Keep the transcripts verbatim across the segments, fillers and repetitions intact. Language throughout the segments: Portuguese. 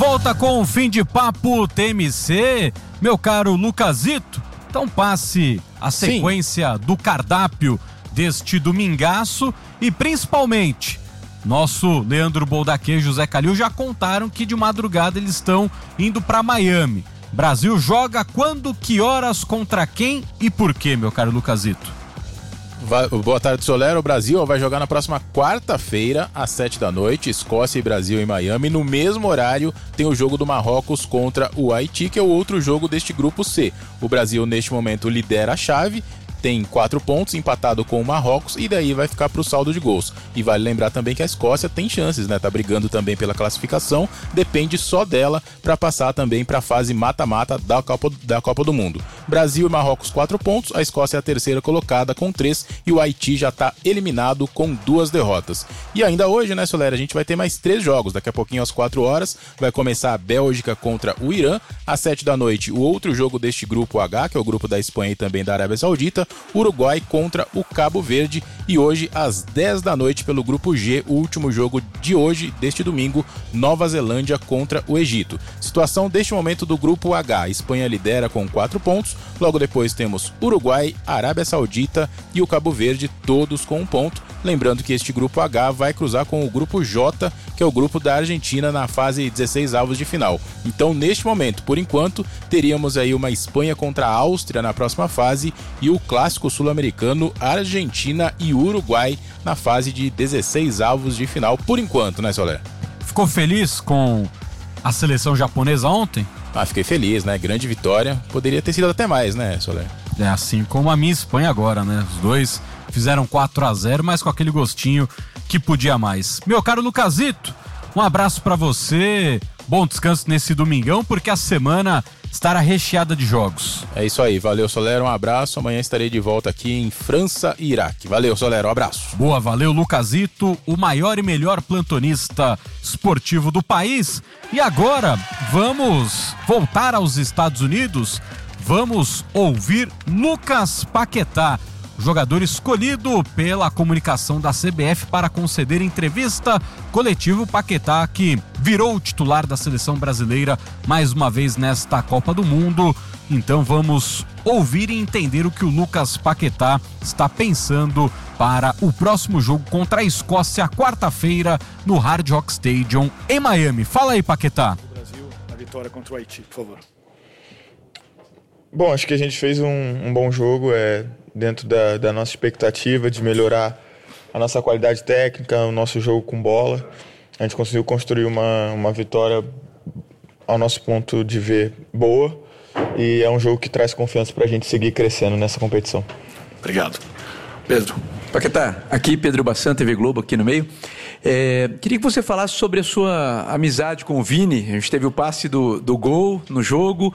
volta com o Fim de Papo T M C, meu caro Lucasito. Então passe a sequência Sim. do cardápio deste domingaço e principalmente nosso Leandro Boldaquê e José Calil já contaram que de madrugada eles estão indo para Miami. Brasil joga quando, que horas, contra quem e por quê, meu caro Lucasito? Vai, boa tarde, Solero. O Brasil vai jogar na próxima quarta-feira, às sete da noite, Escócia e Brasil em Miami. No mesmo horário, tem o jogo do Marrocos contra o Haiti, que é o outro jogo deste grupo C. O Brasil, neste momento, lidera a chave, tem quatro pontos, empatado com o Marrocos, e daí vai ficar para o saldo de gols. E vale lembrar também que a Escócia tem chances, né? Tá brigando também pela classificação, depende só dela para passar também para a fase mata-mata da Copa, da Copa do Mundo. Brasil e Marrocos, quatro pontos, a Escócia é a terceira colocada com três, e o Haiti já tá eliminado com duas derrotas. E ainda hoje, né, Solera, a gente vai ter mais três jogos, daqui a pouquinho às quatro horas, vai começar a Bélgica contra o Irã, às sete da noite, o outro jogo deste grupo H, que é o grupo da Espanha e também da Arábia Saudita, Uruguai contra o Cabo Verde, e hoje às dez da noite pelo grupo G, o último jogo de hoje, deste domingo, Nova Zelândia contra o Egito. Situação deste momento do grupo H, a Espanha lidera com quatro pontos, logo depois temos Uruguai, Arábia Saudita e o Cabo Verde, todos com um ponto. Lembrando que este grupo H vai cruzar com o grupo J, que é o grupo da Argentina na fase dezesseis avos de final. Então, neste momento, por enquanto, teríamos aí uma Espanha contra a Áustria na próxima fase e o clássico sul-americano Argentina e Uruguai na fase de dezesseis avos de final, por enquanto, né, Soler? Ficou feliz com a seleção japonesa ontem? Ah, fiquei feliz, né? Grande vitória. Poderia ter sido até mais, né, Soler? É assim como a minha Espanha agora, né? Os dois fizeram quatro a zero, mas com aquele gostinho que podia mais. Meu caro Lucasito, um abraço pra você, bom descanso nesse domingão, porque a semana estará recheada de jogos. É isso aí, valeu, Solero, um abraço, amanhã estarei de volta aqui em França e Iraque. Valeu, Solero, um abraço. Boa, valeu, Lucasito, o maior e melhor plantonista esportivo do país. E agora, vamos voltar aos Estados Unidos, vamos ouvir Lucas Paquetá, jogador escolhido pela comunicação da C B F para conceder entrevista coletiva. Paquetá, que virou o titular da seleção brasileira mais uma vez nesta Copa do Mundo. Então vamos ouvir e entender o que o Lucas Paquetá está pensando para o próximo jogo contra a Escócia, quarta-feira, no Hard Rock Stadium em Miami. Fala aí, Paquetá. Brasil, a vitória contra o Haiti, por favor. Bom, acho que a gente fez um, um bom jogo, é, dentro da, da nossa expectativa de melhorar a nossa qualidade técnica, o nosso jogo com bola. A gente conseguiu construir uma, uma vitória, ao nosso ponto de ver, boa, e é um jogo que traz confiança para a gente seguir crescendo nessa competição. Obrigado. Pedro. Paquetá, aqui Pedro Bassan, T V Globo, aqui no meio. É, queria que você falasse sobre a sua amizade com o Vini. A gente teve o passe do, do gol no jogo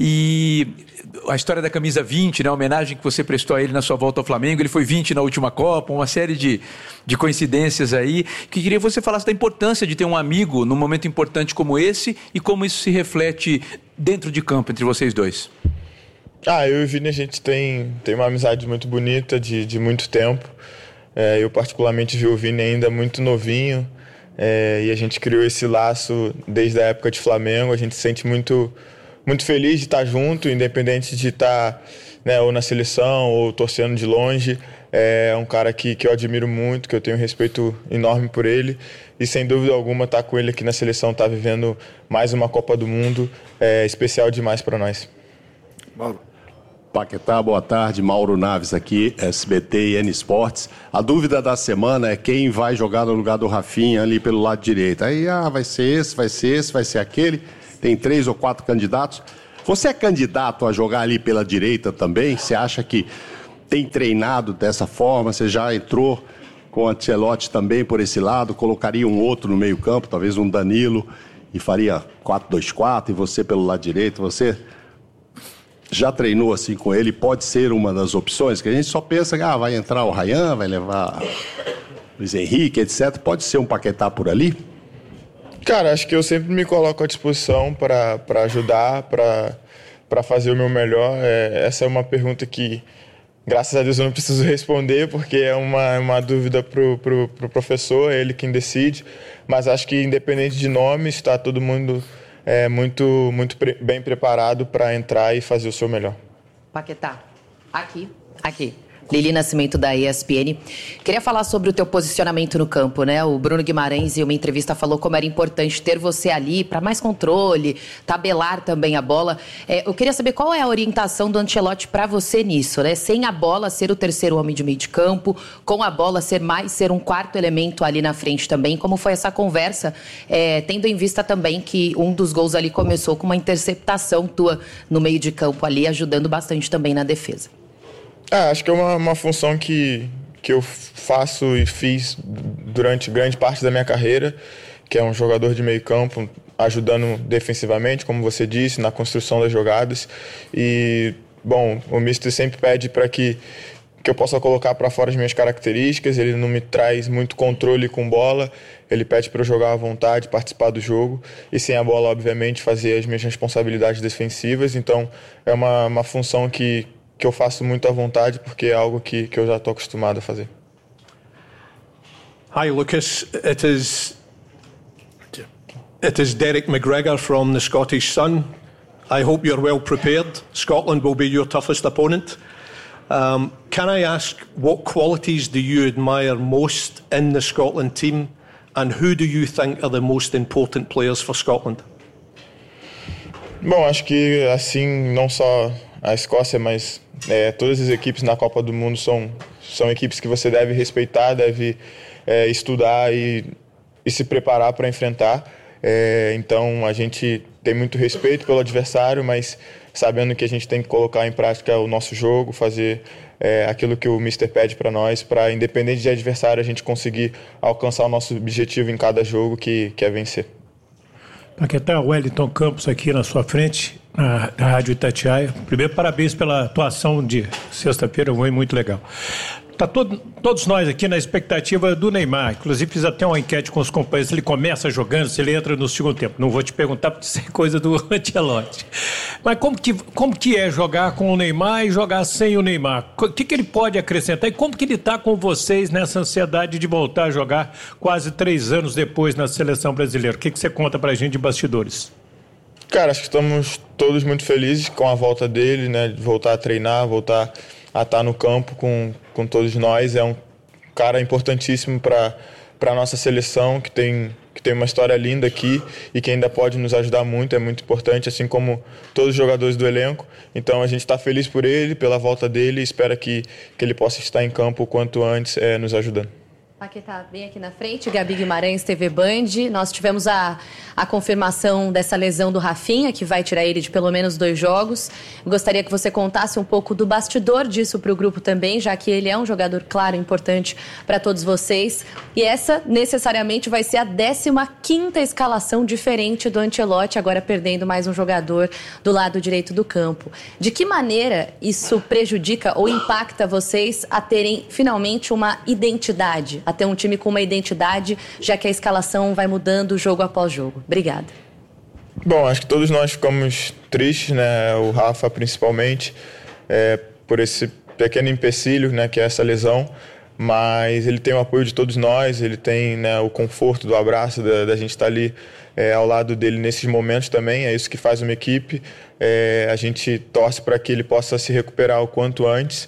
e a história da camisa vinte, né, a homenagem que você prestou a ele na sua volta ao Flamengo. Ele foi vinte na última Copa, uma série de, de coincidências aí. Que queria que você falasse da importância de ter um amigo num momento importante como esse e como isso se reflete dentro de campo entre vocês dois. Ah, eu e o Vini, a gente tem, tem uma amizade muito bonita, de, de muito tempo. É, eu particularmente vi o Vini ainda muito novinho, é, e a gente criou esse laço desde a época de Flamengo. A gente se sente muito, muito feliz de estar junto, independente de estar, né, ou na seleção ou torcendo de longe. É um cara que, que eu admiro muito, que eu tenho um respeito enorme por ele, e sem dúvida alguma estar com ele aqui na seleção, estar vivendo mais uma Copa do Mundo, é especial demais para nós. Mauro. Paquetá, boa tarde, Mauro Naves aqui, S B T e N Sports. A dúvida da semana é quem vai jogar no lugar do Rafinha ali pelo lado direito. Aí, ah, vai ser esse, vai ser esse, vai ser aquele. Tem três ou quatro candidatos. Você é candidato a jogar ali pela direita também? Você acha que tem treinado dessa forma? Você já entrou com o Ancelotti também por esse lado? Colocaria um outro no meio campo, talvez um Danilo, e faria quatro dois quatro e você pelo lado direito? Você já treinou assim com ele? Pode ser uma das opções, que a gente só pensa que ah, vai entrar o Ryan, vai levar Luiz Henrique, etcétera. Pode ser um Paquetá por ali? Cara, acho que eu sempre me coloco à disposição para para ajudar, para para fazer o meu melhor. É, essa é uma pergunta que, graças a Deus, eu não preciso responder, porque é uma, uma dúvida pro, pro, pro professor, é ele quem decide. Mas acho que, independente de nomes, está todo mundo é, muito, muito pre- bem preparado para entrar e fazer o seu melhor. Paquetá, aqui, aqui. Lili Nascimento, da E S P N. Queria falar sobre o teu posicionamento no campo, né? O Bruno Guimarães, em uma entrevista, falou como era importante ter você ali para mais controle, tabelar também a bola. É, eu queria saber qual é a orientação do Ancelotti para você nisso, né? Sem a bola ser o terceiro homem de meio de campo, com a bola ser mais, ser um quarto elemento ali na frente também. Como foi essa conversa, é, tendo em vista também que um dos gols ali começou com uma interceptação tua no meio de campo ali, ajudando bastante também na defesa. É, acho que é uma, uma função que, que eu faço e fiz durante grande parte da minha carreira, que é um jogador de meio campo, ajudando defensivamente, como você disse, na construção das jogadas. E, bom, o mister sempre pede para que, que eu possa colocar para fora as minhas características, ele não me traz muito controle com bola, ele pede para eu jogar à vontade, participar do jogo, e sem a bola, obviamente, fazer as minhas responsabilidades defensivas. Então, é uma, uma função que... que eu faço muito à vontade, porque é algo que, que eu já estou acostumado a fazer. Hi, Lucas. It is, it is Derek McGregor from the Scottish Sun. I hope you're well prepared. Scotland will be your toughest opponent. Um, can I ask, what qualities do you admire most in the Scotland team, and who do you think are the most important players for Scotland? Bom, acho que assim, não só a Escócia, mas é, todas as equipes na Copa do Mundo são, são equipes que você deve respeitar, deve é, estudar e, e se preparar para enfrentar. É, então a gente tem muito respeito pelo adversário, mas sabendo que a gente tem que colocar em prática o nosso jogo, fazer é, aquilo que o mister pede para nós, para, independente de adversário, a gente conseguir alcançar o nosso objetivo em cada jogo, que, que é vencer. Paquetá, Wellington Campos aqui na sua frente, na Rádio Itatiaia. Primeiro, parabéns pela atuação de sexta-feira, foi muito legal. Tá todo, todos nós aqui na expectativa do Neymar. Inclusive, fiz até uma enquete com os companheiros, se ele começa jogando, se ele entra no segundo tempo. Não vou te perguntar, porque isso é coisa do Ancelotti. Mas como que, como que é jogar com o Neymar e jogar sem o Neymar? O que, que ele pode acrescentar? E como que ele está com vocês nessa ansiedade de voltar a jogar quase três anos depois na seleção brasileira? O que, que você conta pra gente de bastidores? Cara, acho que estamos todos muito felizes com a volta dele, né? De voltar a treinar, voltar a estar no campo com, com todos nós. É um cara importantíssimo para a nossa seleção, que tem, que tem uma história linda aqui e que ainda pode nos ajudar muito, é muito importante, assim como todos os jogadores do elenco. Então a gente está feliz por ele, pela volta dele, e espera que, que ele possa estar em campo o quanto antes, é, nos ajudando. Paquetá, bem aqui na frente, Gabi Guimarães, T V Band. Nós tivemos a, a confirmação dessa lesão do Rafinha, que vai tirar ele de pelo menos dois jogos. Gostaria que você contasse um pouco do bastidor disso para o grupo também, já que ele é um jogador, claro, importante para todos vocês. E essa, necessariamente, vai ser a décima quinta escalação diferente do Ancelotti, agora perdendo mais um jogador do lado direito do campo. De que maneira isso prejudica ou impacta vocês a terem, finalmente, uma identidade? A ter um time com uma identidade, já que a escalação vai mudando jogo após jogo. Obrigada. Bom, acho que todos nós ficamos tristes, né? O Rafa principalmente, é, por esse pequeno empecilho, né, que é essa lesão, mas ele tem o apoio de todos nós, ele tem, né, o conforto do abraço, da, da gente estar ali é, ao lado dele nesses momentos também. É isso que faz uma equipe. É, a gente torce para que ele possa se recuperar o quanto antes.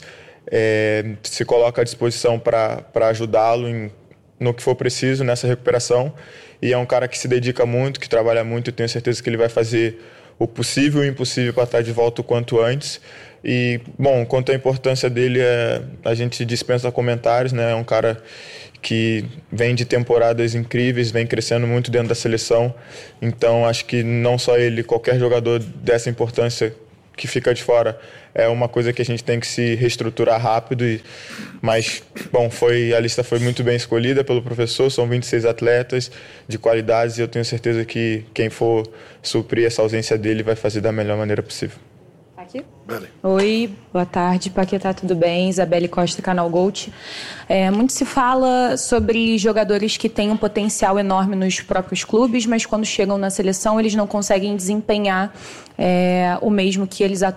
É, se coloca à disposição para ajudá-lo em, no que for preciso nessa recuperação, e é um cara que se dedica muito, que trabalha muito, e tenho certeza que ele vai fazer o possível e o impossível para estar de volta o quanto antes. E, bom, quanto à importância dele, é, a gente dispensa comentários, né? É um cara que vem de temporadas incríveis, vem crescendo muito dentro da seleção, então acho que não só ele, qualquer jogador dessa importância que fica de fora, é uma coisa que a gente tem que se reestruturar rápido. E, mas, bom, foi, a lista foi muito bem escolhida pelo professor, são vinte e seis atletas de qualidades, e eu tenho certeza que quem for suprir essa ausência dele vai fazer da melhor maneira possível. Aqui? Oi, boa tarde, Paquetá, tudo bem? Isabelle Costa, Canal Gold. É, muito se fala sobre jogadores que têm um potencial enorme nos próprios clubes, mas quando chegam na seleção eles não conseguem desempenhar é, o mesmo que eles